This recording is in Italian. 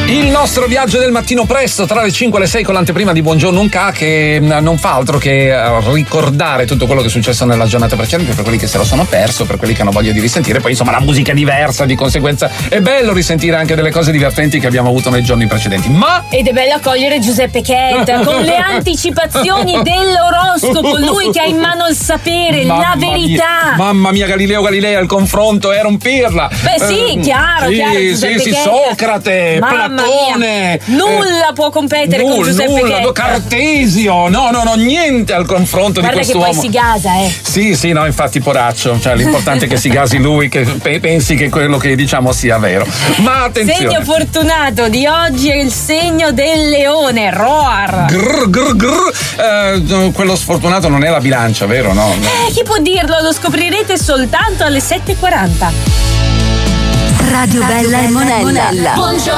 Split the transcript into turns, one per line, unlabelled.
Il nostro viaggio del mattino presto tra le 5 e le 6 con l'anteprima di Buongiorno Unca, che non fa altro che ricordare tutto quello che è successo nella giornata precedente per quelli che se lo sono perso, per quelli che hanno voglia di risentire. Poi insomma la musica è diversa, di conseguenza è bello risentire anche delle cose divertenti che abbiamo avuto nei giorni precedenti.
Ed è bello accogliere Giuseppe Chetta con le anticipazioni dell'oroscopo, lui che ha in mano il sapere, la verità.
Mamma mia, Galileo Galilei al confronto era un pirla.
Beh sì, chiaro, Giuseppe
sì,
Chetta.
Socrate,
Mamma
Platone.
Mia. Nulla può competere con Giuseppe Chetta.
Cartesio, no, niente al confronto.
Guarda
di quest'uomo.
Che poi si gasa,
Sì, no, infatti poraccio, cioè l'importante è che si gasi lui, che pensi che quello che diciamo sia vero. Ma attenzione.
Segno fortunato di oggi è il segno del leone, Roar.
Quello sfortunato non è la bilancia, vero? No.
Chi può dirlo? Lo scoprirete soltanto alle 7:40.
Radio Bella e Monella.
Buongiorno.